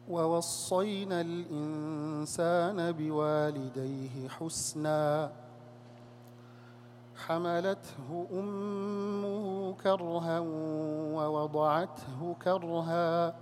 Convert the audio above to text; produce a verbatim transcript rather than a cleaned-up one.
ووصينا الإنسان بوالديه حسنا حملته أمه كرها ووضعته كرها